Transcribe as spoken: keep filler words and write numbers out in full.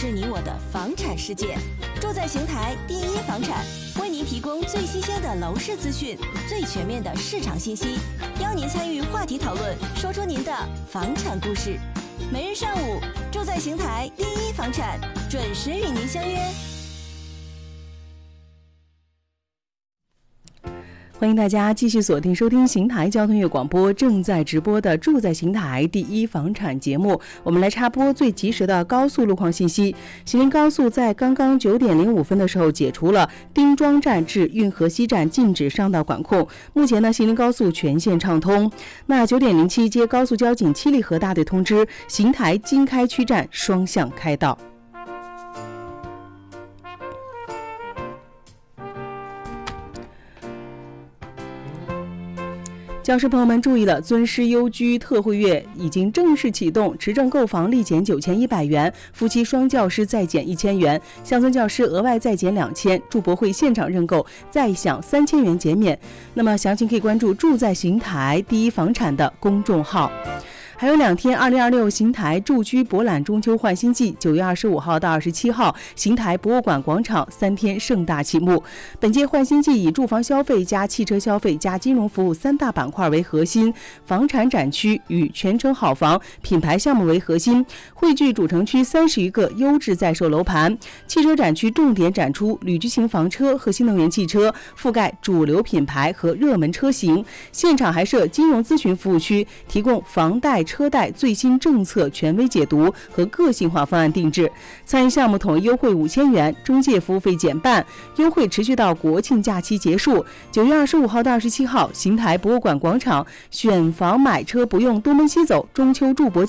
是你我的房产世界。住在邢台第一房产，为您提供最新鲜的楼市资讯，最全面的市场信息，邀您参与话题讨论，说出您的房产故事。每日上午，住在邢台第一房产，准时与您相约。 欢迎大家继续锁定收听邢台交通乐广播正在直播的住在邢台第一房产节目。我们来插播最及时的高速路况信息。吉林高速在刚刚九点零五分的时候解除了丁庄站至运河西站禁止上道管控，目前呢吉林高速全线畅通。那九点零七接高速交警七里河大队通知，邢台经开区站双向开道。教师朋友们注意了，尊师优居特惠月已经正式启动，持证购房立减九千一百元，夫妻双教师再减一千元，乡村教师额外再减两千，住博会现场认购再享三千元减免。那么详情可以关注住在邢台第一房产的公众号。还有两天，二零二六邢台住居博览中秋焕新季，九月二十五号到二十七号，邢台博物馆广场三天盛大启幕。本届焕新季以住房消费加汽车消费加金融服务三大板块为核心，房产展区与全程好房品牌项目为核心，汇聚主城区三十余个优质在售楼盘。汽车展区重点展出旅居型房车和新能源汽车，覆盖主流品牌和热门车型。现场还设金融咨询服务区，提供房贷车贷最新政策权威解读和个性化方案定制。参与项目统一优惠五千元，中介服务费减半，优惠持续到国庆假期结束。九月二十五号到二十七号，邢台博物馆广场选房买车不用东奔西走，中秋住博